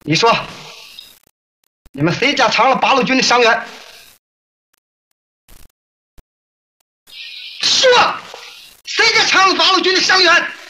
你说，你们谁家抢了八路军的伤员？说，谁家抢了八路军的伤员？